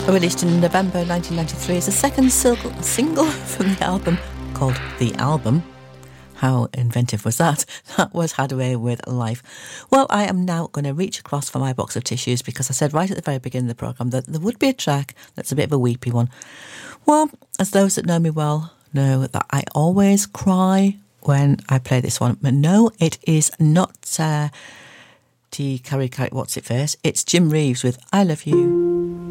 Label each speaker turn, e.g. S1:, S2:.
S1: Released in November 1993 as the second single from the album called The Album. How inventive was that? That was Hadaway with Life. Well, I am now going to reach across for my box of tissues because I said right at the very beginning of the programme that there would be a track that's a bit of a weepy one. Well, as those that know me well know that I always cry when I play this one. But no, it is not T. Carey, what's it first? It's Jim Reeves with I Love You.